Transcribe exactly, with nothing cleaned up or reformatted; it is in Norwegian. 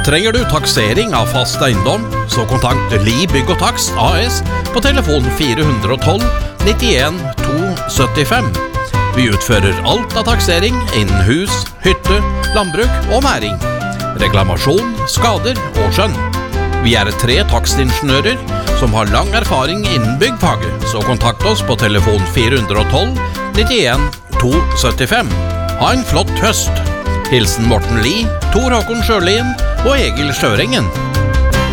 Trenger du taksering av fast eiendom, så kontakt Li Bygg og Takst A S på telefon fire ett to nittien to syttifem. Vi utfører alt av taksering innen hus, hytte, landbruk og næring. Reklamasjon, skader og skjønn. Vi er tre takstingeniører som har lang erfaring innen byggfaget, så kontakt oss på telefon fire ett to nittien to syttifem. Ha en flott høst! Hilsen Morten Li, Tor Håkon Sjølien og Egil Sjørengen.